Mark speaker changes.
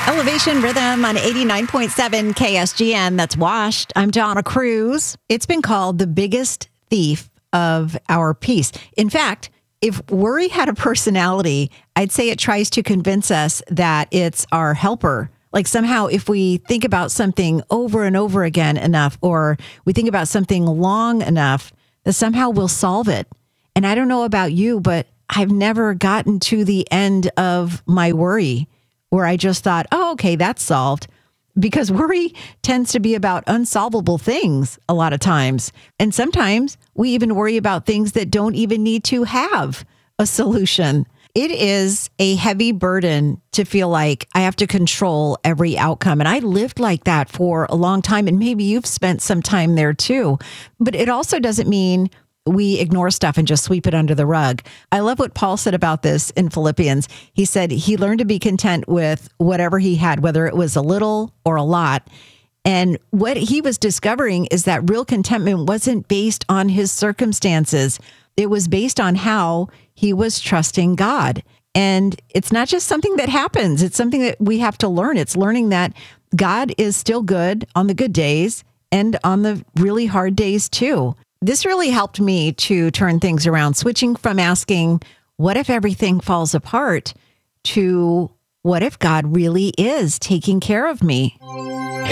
Speaker 1: Elevation Rhythm on 89.7 KSGN. That's Washed. I'm Donna Cruz. It's been called the biggest thief of our peace. In fact, if worry had a personality, I'd say it tries to convince us that it's our helper. Like somehow if we think about something over and over again enough, or we think about something long enough, that somehow we'll solve it. And I don't know about you, but I've never gotten to the end of my worry where I just thought, oh, okay, that's solved. Because worry tends to be about unsolvable things a lot of times. And sometimes we even worry about things that don't even need to have a solution. It is a heavy burden to feel like I have to control every outcome. And I lived like that for a long time. And maybe you've spent some time there too. But it also doesn't mean we ignore stuff and just sweep it under the rug. I love what Paul said about this in Philippians. He said he learned to be content with whatever he had, whether it was a little or a lot. And what he was discovering is that real contentment wasn't based on his circumstances. It was based on how he was trusting God. And it's not just something that happens. It's something that we have to learn. It's learning that God is still good on the good days and on the really hard days too. This really helped me to turn things around, switching from asking, what if everything falls apart, to what if God really is taking care of me?